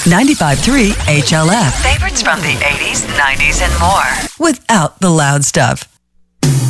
95.3 HLF. Favorites from the 80s, 90s, and more. Without the loud stuff.